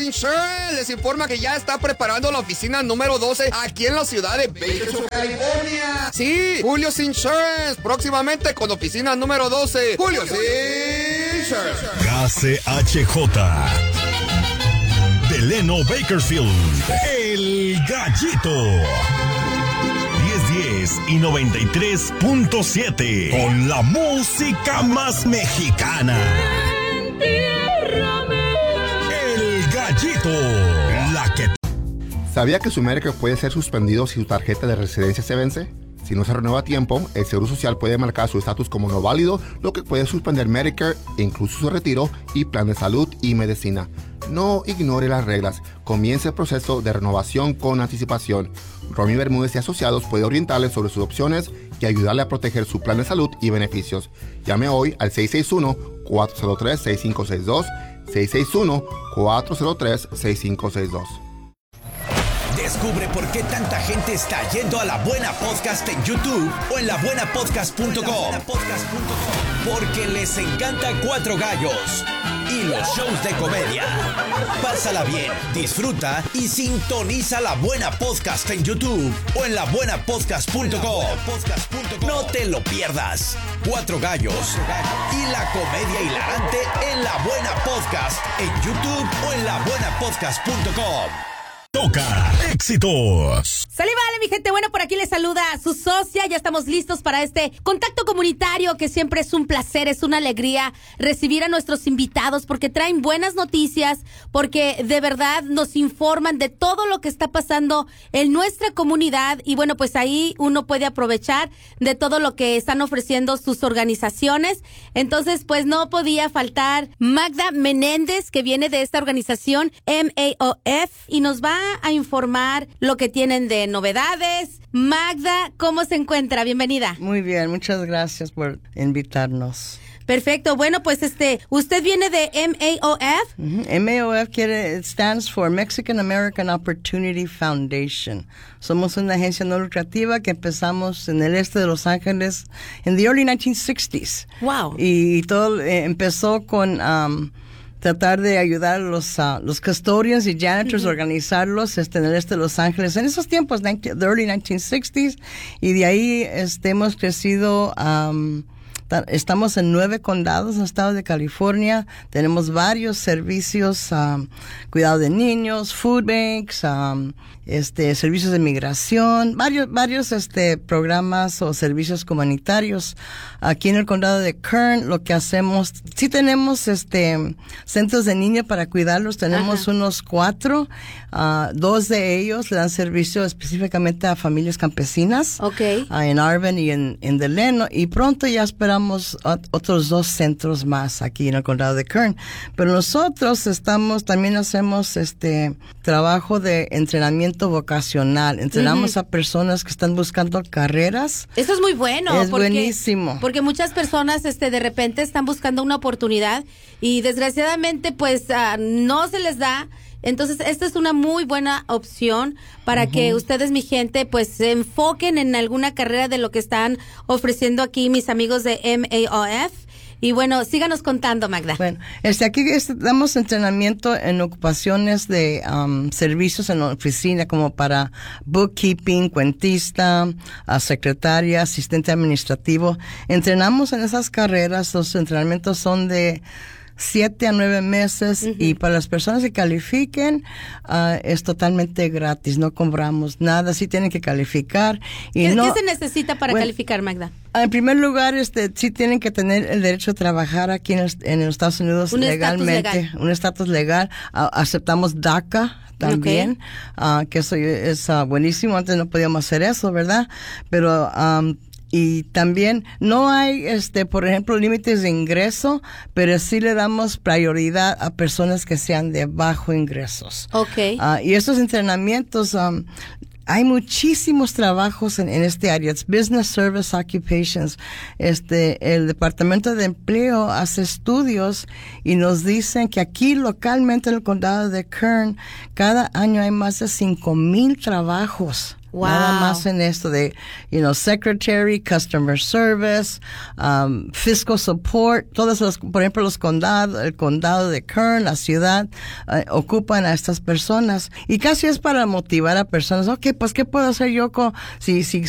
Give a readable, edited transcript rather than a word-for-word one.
Insurance les informa que ya está preparando la oficina número 12 aquí en la ciudad de Bakersfield, California. Sí, Julio's Insurance, próximamente con oficina número 12. Julio's Insurance. KCHJ Delano Bakersfield, El Gallito. 1010 y 93.7 con la música más mexicana. El Gallito, la que... ¿Sabía que su Medicare puede ser suspendido si su tarjeta de residencia se vence? Si no se renueva a tiempo, el Seguro Social puede marcar su estatus como no válido, lo que puede suspender Medicare, incluso su retiro y plan de salud y medicina. No ignore las reglas. Comience el proceso de renovación con anticipación. Romy Bermúdez y Asociados puede orientarle sobre sus opciones y ayudarle a proteger su plan de salud y beneficios. Llame hoy al 661-403-6562, 661-403-6562. Descubre por qué tanta gente está yendo a La Buena Podcast en YouTube o en labuenapodcast.com. Porque les encanta Cuatro Gallos y los shows de comedia. Pásala bien, disfruta y sintoniza La Buena Podcast en YouTube o en labuenapodcast.com. No te lo pierdas. Cuatro Gallos y la comedia hilarante en La Buena Podcast en YouTube o en labuenapodcast.com. Toca éxitos. ¡Sale, vale, mi gente! Bueno, por aquí les saluda a su socia. Ya estamos listos para este contacto comunitario que siempre es un placer, es una alegría recibir a nuestros invitados porque traen buenas noticias, porque de verdad nos informan de todo lo que está pasando en nuestra comunidad y bueno, pues ahí uno puede aprovechar de todo lo que están ofreciendo sus organizaciones. Entonces, pues no podía faltar Magda Menéndez, que viene de esta organización MAOF y nos va a informar lo que tienen de novedades. Magda, ¿cómo se encuentra? Bienvenida. Muy bien, muchas gracias por invitarnos. Perfecto. Bueno, pues usted viene de MAOF. MAOF stands for Mexican American Opportunity Foundation. Somos una agencia no lucrativa que empezamos en el este de Los Ángeles en the early 1960s. Wow. Y todo empezó con tratar de ayudar a los custodians y janitors, organizarlos en el este de Los Ángeles en esos tiempos, the early 1960s, y de ahí hemos crecido. Estamos en 9 condados en el estado de California. Tenemos varios servicios, cuidado de niños, food banks, servicios de migración, varios programas o servicios comunitarios. Aquí en el condado de Kern, lo que hacemos, sí tenemos centros de niños para cuidarlos. Tenemos unos 4, 2 de ellos le dan servicio específicamente a familias campesinas. Okay. En Arvin y en Delano, y pronto ya esperamos otros 2 centros más aquí en el condado de Kern. Pero nosotros también hacemos trabajo de entrenamiento vocacional. Entrenamos a personas que están buscando carreras. Eso es muy bueno. Es buenísimo. Porque muchas personas de repente están buscando una oportunidad y desgraciadamente pues no se les da. Entonces, esta es una muy buena opción para que ustedes, mi gente, pues se enfoquen en alguna carrera de lo que están ofreciendo aquí mis amigos de MAOF. Y bueno, síganos contando, Magda. Bueno, aquí damos entrenamiento en ocupaciones de servicios en la oficina, como para bookkeeping, cuentista, secretaria, asistente administrativo. Entrenamos en esas carreras. Los entrenamientos son de 7 a 9 meses y para las personas que califiquen es totalmente gratis, no cobramos nada, sí tienen que calificar. Y ¿Qué se necesita para calificar, Magda? En primer lugar, sí tienen que tener el derecho a trabajar aquí en los Estados Unidos legalmente, un estatus legal. Aceptamos DACA también, que eso es buenísimo. Antes no podíamos hacer eso, ¿verdad? Pero y también no hay, por ejemplo, límites de ingreso, pero sí le damos prioridad a personas que sean de bajo ingresos. Okay. Y estos entrenamientos, hay muchísimos trabajos en este área. It's business service occupations. El Departamento de Empleo hace estudios y nos dicen que aquí localmente en el condado de Kern, cada año hay más de 5,000 trabajos Wow. Nada más en esto de, secretary, customer service, fiscal support, todos los, por ejemplo, el condado de Kern, la ciudad, ocupan a estas personas. Y casi es para motivar a personas. Ok, pues, ¿qué puedo hacer yo si